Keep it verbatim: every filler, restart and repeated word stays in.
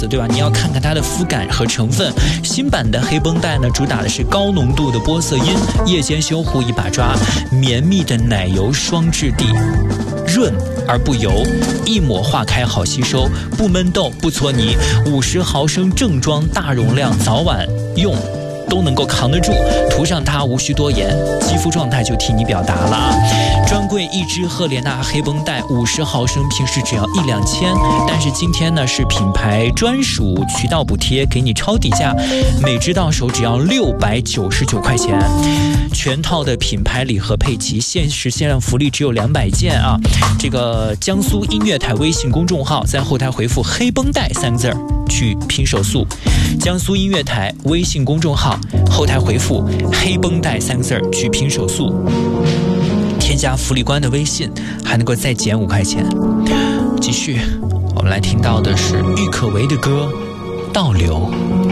子，对吧？你要看看它的肤感和成分。新版的黑绷带呢，主打的是高浓度的玻色因，夜间修护一把抓，绵密的奶油霜质地，润而不油，一抹化开好吸收，不闷痘不搓泥，五十毫升正装大容量，早晚用都能够扛得住，涂上它无需多言，肌肤状态就替你表达了啊！专柜一支赫莲娜黑绷带五十毫升，平时只要一两千，但是今天呢是品牌专属渠道补贴，给你超底价，每支到手只要六百九十九块钱，全套的品牌礼盒配齐，限时限量福利只有两百件啊！这个江苏音乐台微信公众号在后台回复黑绷带三个字儿去拼手速，江苏音乐台微信公众号后台回复黑绷带三个字儿去拼手速，添加福利官的微信还能够再减五块钱。继续我们来听到的是郁可唯的歌《倒流》。